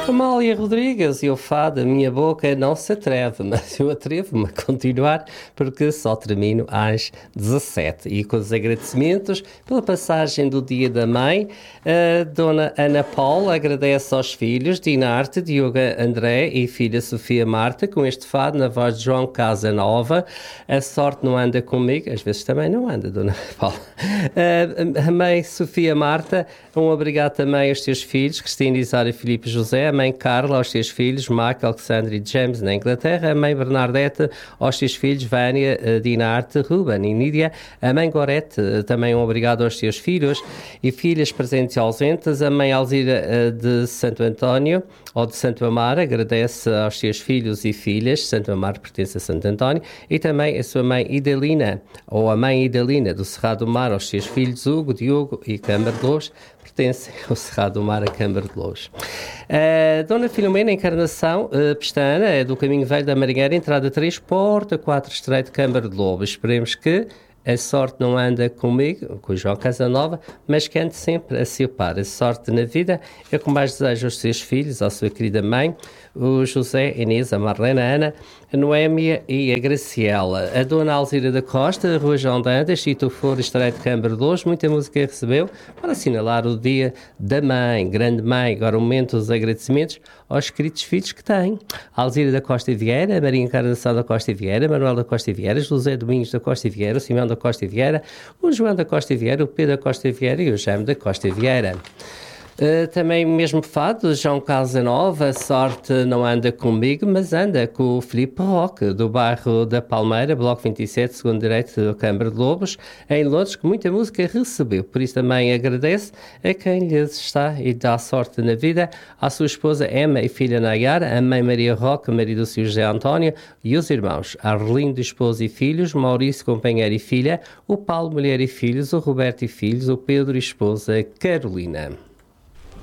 Amália Rodrigues e o fado, a minha boca não se atreve, mas eu atrevo-me a continuar porque só termino às 17. E com os agradecimentos pela passagem do Dia da Mãe, a Dona Ana Paula agradece aos filhos Dinarte, Diogo André e filha Sofia Marta com este fado na voz de João Casanova. A sorte não anda comigo, às vezes também não anda, Dona Paula. A mãe Sofia Marta, um obrigado também aos teus filhos, Cristina, Isário, Filipe e José, a mãe Carla, aos teus filhos, Mark, Alexandre e James, na Inglaterra, a mãe Bernadette, aos teus filhos, Vânia, Dinarte, Ruben e Nídia, a mãe Gorete, também um obrigado aos teus filhos e filhas presentes e ausentes, a mãe Alzira de Santo António, ou de Santo Amaro, agradece aos teus filhos e filhas, Santo Amaro pertence a Santo António, e também a sua mãe Idalina, ou a mãe Idalina do Cerrado do Mar, aos teus filhos Hugo, Diogo e Câmara de Luz, pertence ao Cerrado do Mar, a Câmara de Luz. Dona Filomena Encarnação Pestana, é do Caminho Velho da Marinheira, entrada 3, porta 4, estreito, Câmara de Lobo. Esperemos que a sorte não anda comigo, com o João Casanova, mas que ande sempre a seu par. A sorte na vida é o que mais desejo aos seus filhos, à sua querida mãe, o José, a Inês, a Marlena, a Ana, a Noémia e a Graciela. A Dona Alzira da Costa, Rua João de Andas, Chito Flor, Estreito de Câmara de Luz, muita música recebeu para assinalar o Dia da Mãe, grande mãe. Agora o momento dos agradecimentos aos queridos filhos que tem. A Alzira da Costa e Vieira, a Maria Encarnação da Costa e Vieira, Manuel da Costa e Vieira, José Domingos da Costa e Vieira, o Simão da Costa e Vieira, o João da Costa e Vieira, o Pedro da Costa e Vieira e o Jaime da Costa e Vieira. Também mesmo fado, João Casanova, a sorte não anda comigo, mas anda com o Filipe Roque, do bairro da Palmeira, Bloco 27, segundo direito da Câmara de Lobos, em Londres, que muita música recebeu. Por isso também agradece a quem lhes está e dá sorte na vida, à sua esposa Emma e filha Nayara, a mãe Maria Roque, marido do José António, e os irmãos Arlindo, esposa e filhos, Maurício, companheiro e filha, o Paulo, mulher e filhos, o Roberto e filhos, o Pedro e esposa Carolina.